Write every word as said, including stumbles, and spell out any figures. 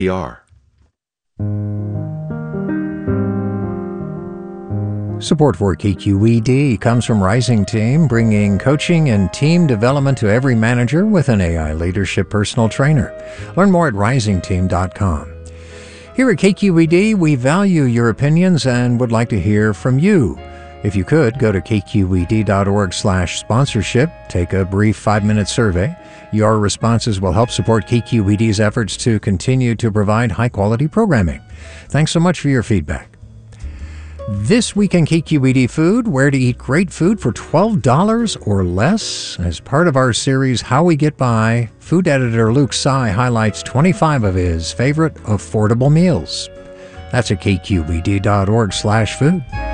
E R. Support for K Q E D comes from Rising Team, bringing coaching and team development to every manager with an A I leadership personal trainer. Learn more at rising team dot com. Here at K Q E D, we value your opinions and would like to hear from you. If you could, go to k q e d dot org slash sponsorship, take a brief five-minute survey. Your responses will help support K Q E D's efforts to continue to provide high-quality programming. Thanks so much for your feedback. This week in K Q E D Food, where to eat great food for twelve dollars or less. As part of our series, How We Get By, food editor Luke Tsai highlights twenty-five of his favorite affordable meals. That's at k q e d dot org slash food.